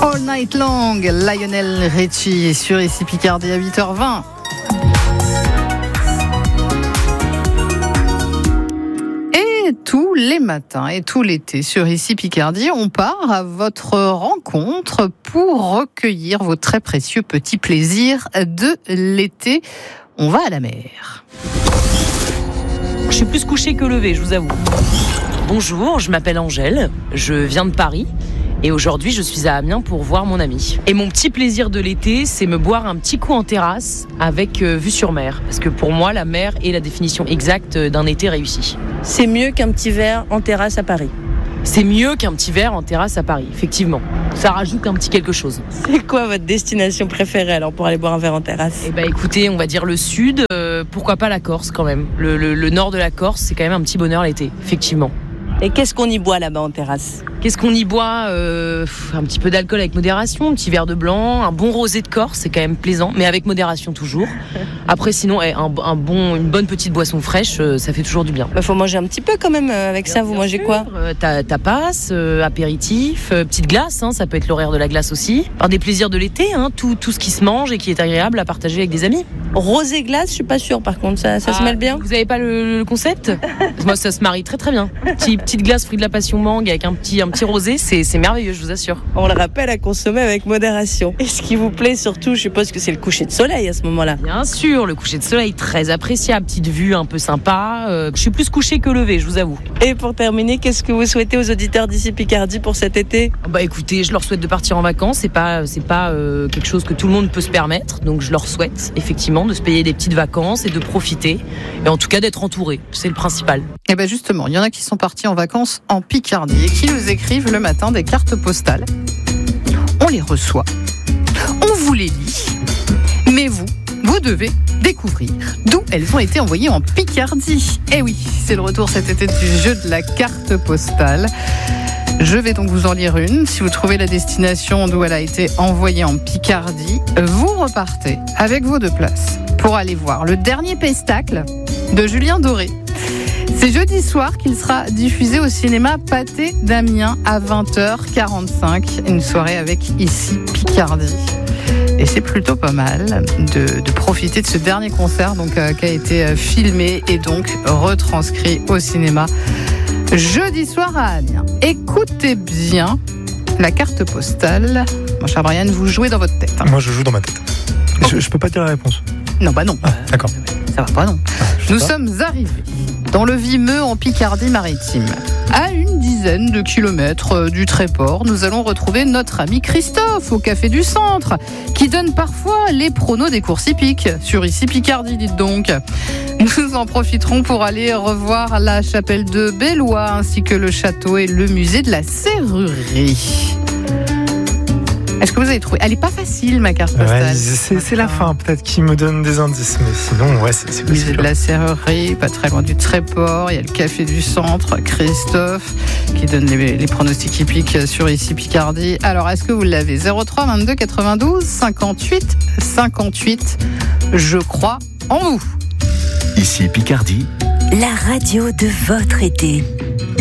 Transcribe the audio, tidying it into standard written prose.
All Night Long, Lionel Richie sur ici Picardie à 8h20. Et tous les matins et tout l'été sur ici Picardie, on part à votre rencontre pour recueillir vos très précieux petits plaisirs de l'été. On va à la mer. Je suis plus couchée que levée, je vous avoue. Bonjour, je m'appelle Angèle, je viens de Paris. Et aujourd'hui, je suis à Amiens pour voir mon ami. Et mon petit plaisir de l'été, c'est me boire un petit coup en terrasse avec vue sur mer. Parce que pour moi, la mer est la définition exacte d'un été réussi. C'est mieux qu'un petit verre en terrasse à Paris. C'est mieux qu'un petit verre en terrasse à Paris, effectivement. Ça rajoute un petit quelque chose. C'est quoi votre destination préférée alors pour aller boire un verre en terrasse ? Eh ben écoutez, on va dire le sud, pourquoi pas la Corse quand même. Le nord de la Corse, c'est quand même un petit bonheur l'été, effectivement. Et qu'est-ce qu'on y boit là-bas en terrasse ? Qu'est-ce qu'on y boit ? Un petit peu d'alcool avec modération, un petit verre de blanc, un bon rosé de Corse, c'est quand même plaisant, mais avec modération toujours. Après, sinon, une bonne petite boisson fraîche, ça fait toujours du bien. Faut manger un petit peu quand même avec ça. Vous mangez quoi ? Tapas, apéritif, petite glace, ça peut être l'horaire de la glace aussi. Par des plaisirs de l'été, tout ce qui se mange et qui est agréable à partager avec des amis. Rosé glace, je suis pas sûre par contre, ça se mêle bien. Vous avez pas le concept ? Moi, ça se marie très très bien. Petite glace fruit de la passion mangue avec un petit rosé, c'est merveilleux, je vous assure. On le rappelle, à consommer avec modération. Et ce qui vous plaît surtout, je suppose que c'est le coucher de soleil à ce moment-là. Bien sûr, le coucher de soleil très appréciable, petite vue un peu sympa. Je suis plus couchée que levée, je vous avoue. Et pour terminer, qu'est-ce que vous souhaitez aux auditeurs d'ici Picardie pour cet été ? Écoutez, je leur souhaite de partir en vacances. C'est pas quelque chose que tout le monde peut se permettre, donc je leur souhaite effectivement de se payer des petites vacances et de profiter, et en tout cas d'être entourés. C'est le principal. Et bien justement, il y en a qui sont partis en vacances en Picardie et qui nous écrivent le matin des cartes postales. On les reçoit, on vous les lit, mais vous devez découvrir d'où elles ont été envoyées en Picardie. Et oui, c'est le retour cet été du jeu de la carte postale. Je vais donc vous en lire une. Si vous trouvez la destination d'où elle a été envoyée en Picardie, vous repartez avec vos 2 places pour aller voir le dernier pestacle de Julien Doré. C'est jeudi soir qu'il sera diffusé au cinéma Pâté d'Amiens à 20h45. Une soirée avec ici Picardie. Et c'est plutôt pas mal de profiter de ce dernier concert qui a été filmé et donc retranscrit au cinéma jeudi soir à Amiens. Écoutez bien la carte postale. Mon cher Brian, vous jouez dans votre tête. Moi, je joue dans ma tête. Je peux pas dire la réponse. Non. D'accord. Ça va pas, non. Nous sommes arrivés dans le Vimeux en Picardie-Maritime. À une dizaine de kilomètres du Tréport, nous allons retrouver notre ami Christophe au Café du Centre, qui donne parfois les pronos des courses hippiques sur ici Picardie, dites donc. Nous en profiterons pour aller revoir la chapelle de Bellois, ainsi que le château et le musée de la serrurerie. Est-ce que vous avez trouvé ? Elle est pas facile, ma carte postale. Ouais, c'est la fin, peut-être, qui me donne des indices, mais sinon, c'est possible. Musée de la serrurerie, pas très loin du Tréport. Il y a le Café du Centre, Christophe, qui donne les pronostics hippiques sur ici Picardie. Alors, est-ce que vous l'avez ? 03 22 92 58 58. Je crois en vous. Ici Picardie, la radio de votre été.